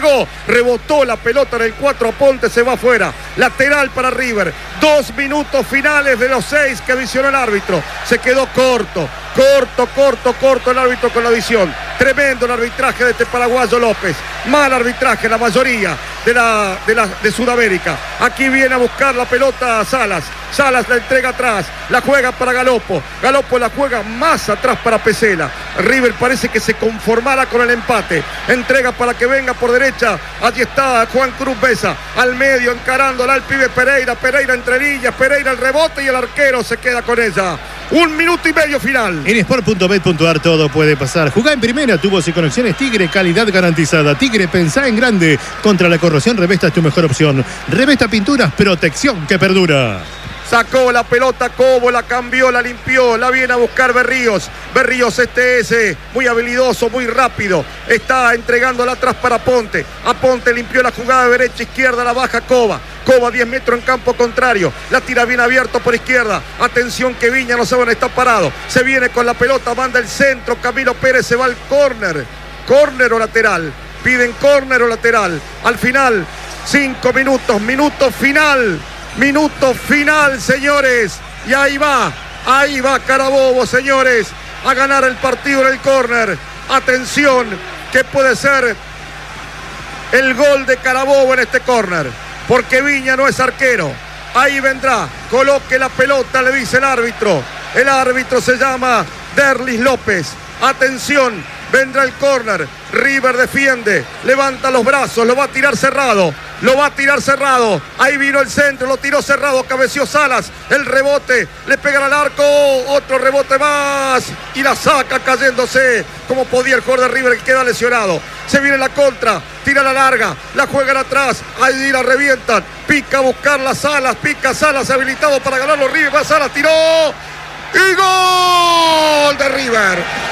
pegó, rebotó la pelota en el 4 a Ponte, se va afuera. Lateral para River. 2 minutos finales de los 6 que adicionó el árbitro. Se quedó corto el árbitro con la adición. Tremendo el arbitraje de este paraguayo López. Mal arbitraje, la mayoría de Sudamérica. Aquí viene a buscar la pelota Salas. Salas la entrega atrás, la juega para Galopo. Galopo la juega más atrás para Pesela. River parece que se conformara con el empate. Entrega para que venga por derecha. Allí está Juan Cruz Besa. Al medio encarándola al pibe Pereira. Pereira entre líneas. Pereira el rebote y el arquero se queda con ella. 1 minuto y medio final. En sport.bet.ar todo puede pasar. Jugá en primera, tubos y conexiones Tigre, calidad garantizada. Tigre, pensá en grande. Contra la corrosión, Revesta es tu mejor opción. Revesta Pinturas, protección que perdura. Sacó la pelota Cobo, la cambió, la limpió, la viene a buscar Berríos. Berríos muy habilidoso, muy rápido. Está entregándola atrás para Ponte. A Ponte limpió la jugada de derecha, izquierda, la baja Coba. Coba 10 metros en campo contrario. La tira bien abierto por izquierda. Atención que Viña no sabe dónde está parado. Se viene con la pelota, manda el centro. Camilo Pérez se va al córner. Córner o lateral. Piden córner o lateral. Al final, 5 minutos. Minuto final, señores. Y ahí va Carabobo, señores, a ganar el partido en el córner. Atención, que puede ser el gol de Carabobo en este córner, porque Viña no es arquero. Ahí vendrá, coloque la pelota, le dice el árbitro. El árbitro se llama Derlis López. Atención, vendrá el córner. River defiende, levanta los brazos, lo va a tirar cerrado. Ahí vino el centro, lo tiró cerrado, cabeció Salas. El rebote, le pegan al arco, otro rebote más. Y la saca cayéndose, como podía el jugador de River que queda lesionado. Se viene la contra, tira la larga, la juegan atrás, ahí la revientan. Pica a buscar las Salas, habilitado para ganar los River. Va Salas, tiró. ¡Y gol de River!